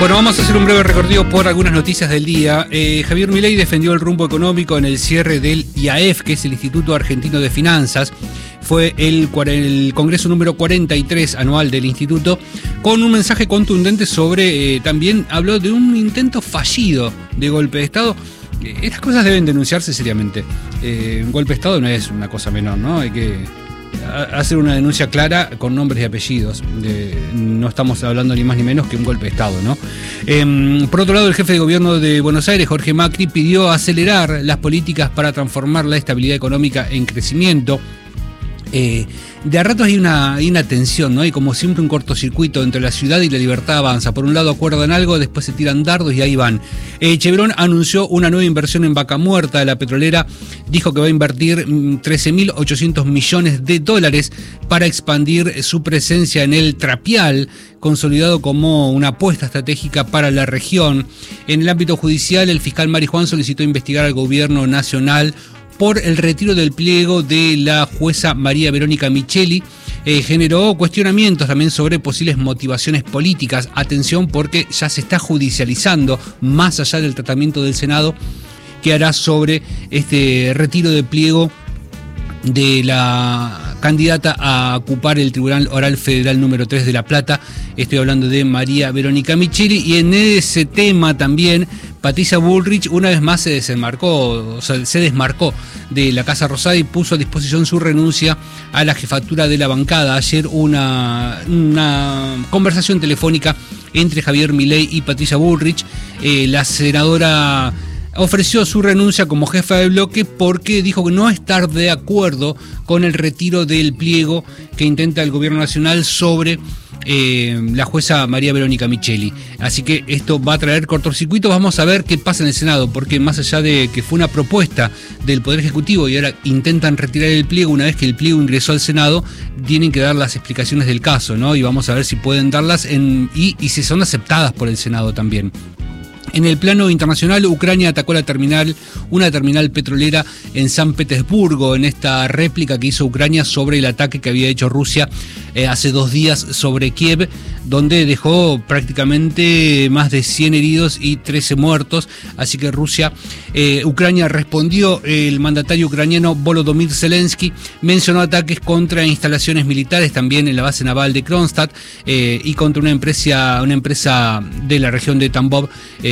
Bueno, vamos a hacer un breve recorrido por algunas noticias del día. Javier Milei defendió el rumbo económico en el cierre del IAEF, que es el Instituto Argentino de Finanzas. Fue el Congreso número 43 anual del Instituto, con un mensaje contundente sobre, también habló de un intento fallido de golpe de Estado. Estas cosas deben denunciarse seriamente. Un golpe de Estado no es una cosa menor, ¿no? Hay que hacer una denuncia clara con nombres y apellidos. No estamos hablando ni más ni menos que un golpe de Estado, ¿no? Por otro lado, el jefe de gobierno de Buenos Aires, Jorge Macri, pidió acelerar las políticas para transformar la estabilidad económica en crecimiento. De a ratos hay una tensión, ¿no? Hay como siempre un cortocircuito entre la ciudad y la libertad avanza. Por un lado acuerdan algo, después se tiran dardos y ahí van. Chevron anunció una nueva inversión en Vaca Muerta. La petrolera dijo que va a invertir 13.800 millones de dólares para expandir su presencia en el Trapial, consolidado como una apuesta estratégica para la región. En el ámbito judicial, el fiscal Mari Juan solicitó investigar al gobierno nacional por el retiro del pliego de la jueza María Verónica Micheli. Generó cuestionamientos también sobre posibles motivaciones políticas. Atención, porque ya se está judicializando, más allá del tratamiento del Senado, que hará sobre este retiro de pliego de la candidata a ocupar el Tribunal Oral Federal número 3 de La Plata. Estoy hablando de María Verónica Micheli. Y en ese tema también Patricia Bullrich una vez más se desmarcó de la Casa Rosada y puso a disposición su renuncia a la jefatura de la bancada. Ayer una conversación telefónica entre Javier Milei y Patricia Bullrich. La senadora ofreció su renuncia como jefa de bloque porque dijo que no estar de acuerdo con el retiro del pliego que intenta el gobierno nacional sobre la jueza María Verónica Micheli. Así que esto va a traer cortocircuitos. Vamos a ver qué pasa en el Senado, porque más allá de que fue una propuesta del Poder Ejecutivo y ahora intentan retirar el pliego, una vez que el pliego ingresó al Senado, tienen que dar las explicaciones del caso, ¿no? Y vamos a ver si pueden darlas y si son aceptadas por el Senado también. En el plano internacional, Ucrania atacó una terminal petrolera en San Petersburgo, en esta réplica que hizo Ucrania sobre el ataque que había hecho Rusia hace 2 días sobre Kiev, donde dejó prácticamente más de 100 heridos y 13 muertos. Así que Ucrania respondió. El mandatario ucraniano Volodymyr Zelensky mencionó ataques contra instalaciones militares, también en la base naval de Kronstadt, y contra una empresa de la región de Tambov,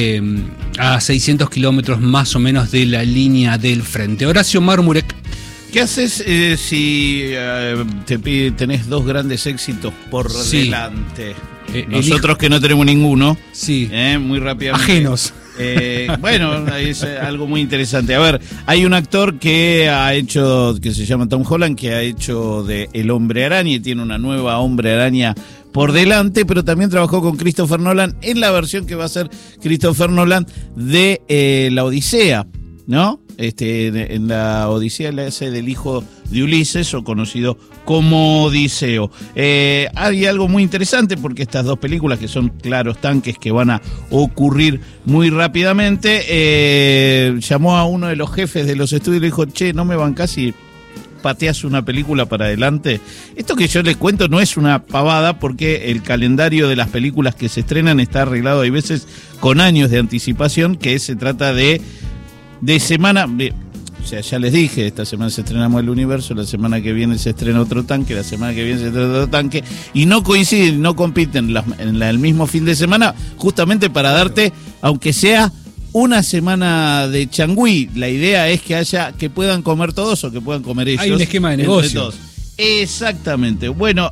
a 600 kilómetros más o menos de la línea del frente. Horacio Marmurek. ¿Qué haces si tenés 2 grandes éxitos por delante? Nosotros que no tenemos ninguno. Sí. Muy rápidamente. Ajenos. Bueno, es algo muy interesante. A ver, hay un actor que se llama Tom Holland, que ha hecho de El Hombre Araña y tiene una nueva Hombre Araña por delante, pero también trabajó con Christopher Nolan en la versión que va a ser Christopher Nolan de La Odisea, ¿no? En la Odisea le hace del hijo de Ulises, o conocido como Odiseo. Hay algo muy interesante porque estas 2 películas, que son claros tanques que van a ocurrir muy rápidamente, llamó a uno de los jefes de los estudios y le dijo: che, ¿no me bancás y pateas una película para adelante? Esto que yo les cuento no es una pavada, porque el calendario de las películas que se estrenan está arreglado, hay veces con años de anticipación, que se trata de semana. O sea, ya les dije, esta semana se estrenamos El Universo, la semana que viene se estrena otro tanque, la semana que viene se estrena otro tanque, y no coinciden, no compiten en el mismo fin de semana, justamente para darte, aunque sea una semana de changüí. La idea es que puedan comer todos o que puedan comer ellos. Hay un esquema de negocio. Exactamente. Bueno,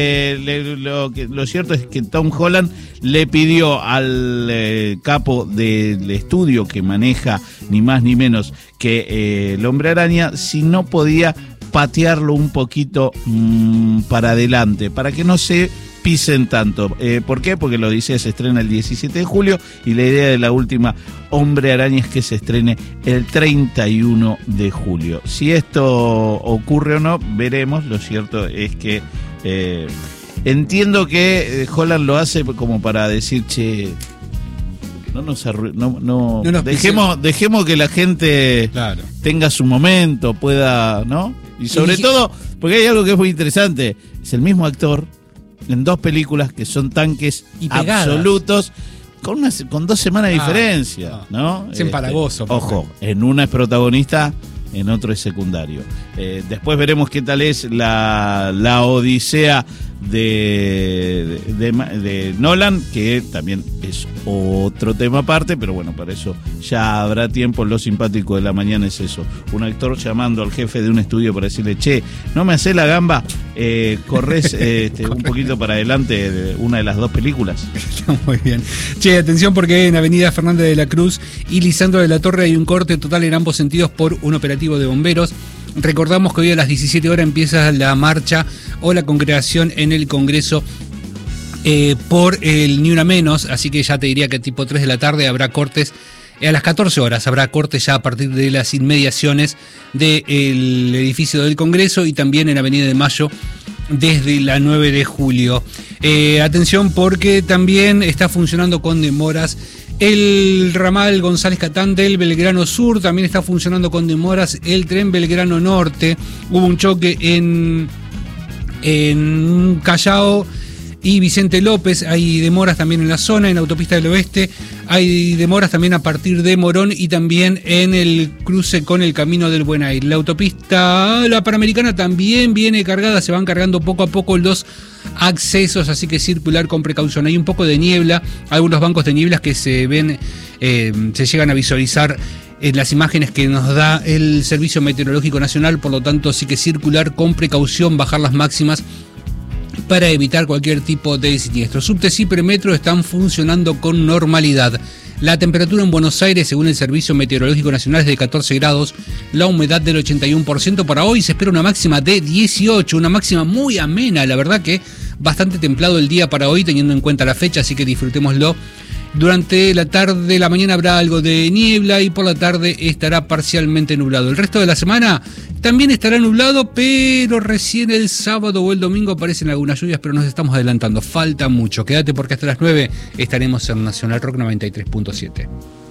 lo cierto es que Tom Holland le pidió al capo del estudio que maneja ni más ni menos que El Hombre Araña si no podía patearlo un poquito para adelante, para que no se pisen tanto. ¿Por qué? Porque la Odisea se estrena el 17 de julio y la idea de la última Hombre Araña es que se estrene el 31 de julio. Si esto ocurre o no, veremos. Lo cierto es que entiendo que Holland lo hace como para decir: che, dejemos que la gente tenga su momento, pueda, ¿no? Y sobre todo, porque hay algo que es muy interesante, es el mismo actor en 2 películas que son tanques absolutos, con 2 semanas de diferencia, ¿no? Es empalagoso. Ojo, en una es protagonista, en otro es secundario. Después veremos qué tal es la odisea de Nolan, que también es otro tema aparte, pero bueno, para eso ya habrá tiempo. Lo simpático de la mañana es eso: un actor llamando al jefe de un estudio para decirle, che, no me hacés la gamba, corres un poquito para adelante de una de las 2 películas. Está muy bien. Che, atención, porque en Avenida Fernández de la Cruz y Lisandro de la Torre hay un corte total en ambos sentidos por un operativo de bomberos. Recordamos que hoy a las 17 horas empieza la marcha o la congregación en el Congreso por el Ni Una Menos, así que ya te diría que tipo 3 de la tarde habrá cortes. A las 14 horas habrá cortes ya a partir de las inmediaciones del edificio del Congreso y también en Avenida de Mayo desde la 9 de julio. Atención, porque también está funcionando con demoras el ramal González Catán del Belgrano Sur, también está funcionando con demoras el tren Belgrano Norte. Hubo un choque en Callao y Vicente López, hay demoras también en la zona, en la autopista del oeste, hay demoras también a partir de Morón y también en el cruce con el Camino del Buen Aire. La autopista, la Panamericana, también viene cargada, se van cargando poco a poco los accesos, así que circular con precaución. Hay un poco de niebla, algunos bancos de nieblas que se ven, se llegan a visualizar en las imágenes que nos da el Servicio Meteorológico Nacional, por lo tanto sí que circular con precaución, bajar las máximas para evitar cualquier tipo de siniestro. Subtes y premetro están funcionando con normalidad. La temperatura en Buenos Aires, según el Servicio Meteorológico Nacional, es de 14 grados, la humedad del 81%. Para hoy se espera una máxima de 18, una máxima muy amena, la verdad que bastante templado el día para hoy, teniendo en cuenta la fecha, así que disfrutémoslo. Durante la tarde, la mañana habrá algo de niebla y por la tarde estará parcialmente nublado. El resto de la semana también estará nublado, pero recién el sábado o el domingo aparecen algunas lluvias, pero nos estamos adelantando. Falta mucho. Quédate porque hasta las 9 estaremos en Nacional Rock 93.7.